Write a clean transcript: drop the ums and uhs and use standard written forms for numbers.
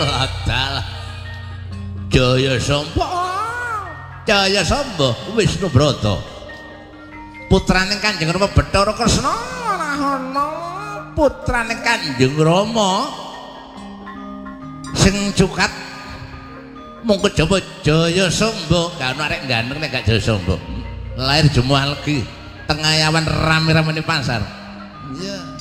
Adalah Jaya Samba. Jaya Samba Wisnu Brata. Putrane Kanjeng Rama Bathara Kresna Rahana. Putrane Kanjeng Rama sing cukat mung kejaba Jaya Samba. Gak ono arek ganteng nek gak Jaya Samba. Lahir Jumat Legi tengah awan rame-ramene pasar. Iya.